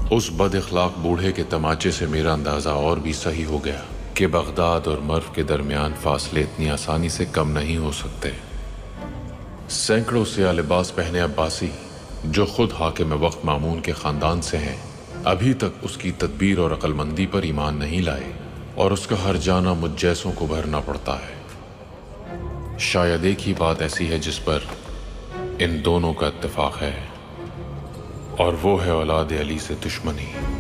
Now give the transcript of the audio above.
उस बद इखलाक बूढ़े के तमाचे से मेरा अंदाज़ा और भी सही हो गया कि बगदाद और मर्व के दरमियान फासले इतनी आसानी से कम नहीं हो सकते। सैकड़ों सिया लिबास पहने अब्बासी, जो खुद हाकिम वक्त मामून के ख़ानदान से हैं, अभी तक उसकी तदबीर और अक्लमंदी पर ईमान नहीं लाए और उसका हर जाना मुझ जैसों को भरना पड़ता है। शायद एक ही बात ऐसी है जिस पर इन दोनों का इत्तेफाक है, और वो है औलाद अली से दुश्मनी।